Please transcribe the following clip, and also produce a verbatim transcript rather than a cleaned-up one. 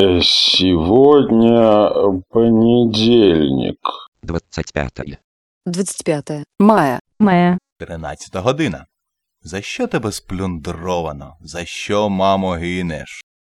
Сегодня понедельник. двадцять п'яте. двадцять п'яте мая. Мая. Тринадцята година. За що тебе сплюндровано? За що, мамо, гинеш?